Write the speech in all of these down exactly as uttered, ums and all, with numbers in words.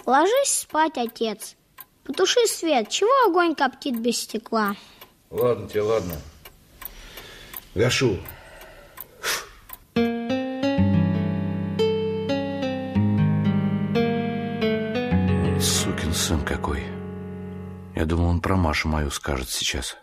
Ложись спать, отец. Потуши свет. Чего огонь коптит без стекла? Ладно тебе, ладно. Гашу. Сукин сын какой. Я думал, он про Машу мою скажет сейчас.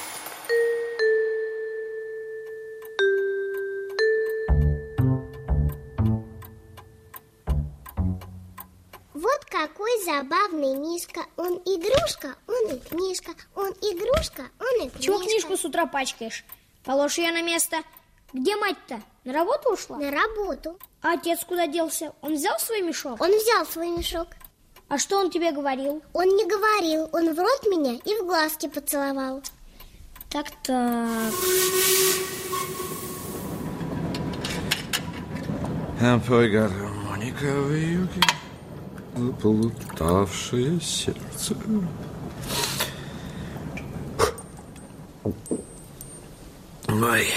Вот какой забавный мишка. Он игрушка, он и книжка. Он игрушка, он и книжка. Чего книжку с утра пачкаешь? Положь ее на место. Где мать-то? На работу ушла? На работу. А отец куда делся? Он взял свой мешок? Он взял свой мешок. А что он тебе говорил? Он не говорил. Он в рот меня и в глазки поцеловал. Так-так. Пой гармониковые юги, заплутавшее сердце. Ой.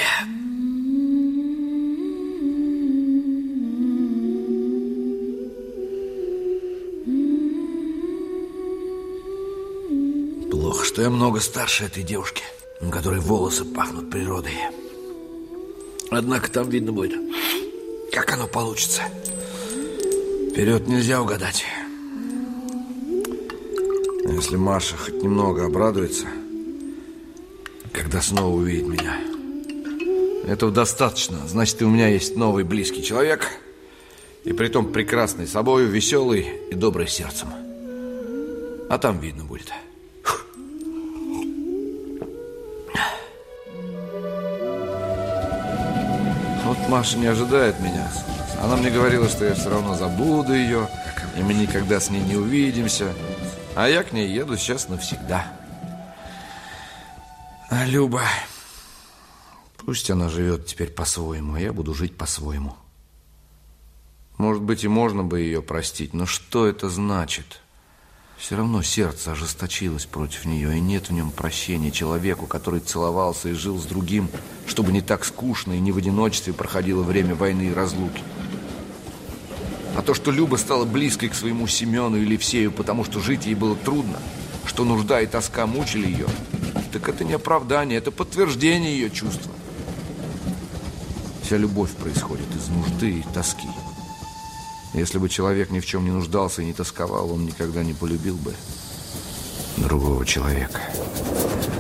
Плохо, что я много старше этой девушки, у которой волосы пахнут природой. Однако там видно будет, как оно получится. Вперед нельзя угадать. Если Маша хоть немного обрадуется, когда снова увидит меня, этого достаточно. Значит, и у меня есть новый близкий человек, и притом прекрасный собою, веселый и добрый сердцем. А там видно будет. Вот Маша не ожидает меня. Она мне говорила, что я все равно забуду ее, и мы никогда с ней не увидимся. А я к ней еду сейчас навсегда. А Люба, пусть она живет теперь по-своему, а я буду жить по-своему. Может быть, и можно бы ее простить, но что это значит? Все равно сердце ожесточилось против нее, и нет в нем прощения человеку, который целовался и жил с другим, чтобы не так скучно и не в одиночестве проходило время войны и разлуки. А то, что Люба стала близкой к своему Семену или Евсею, потому что жить ей было трудно, что нужда и тоска мучили ее, так это не оправдание, это подтверждение ее чувства. Вся любовь происходит из нужды и тоски. Если бы человек ни в чем не нуждался и не тосковал, он никогда не полюбил бы другого человека.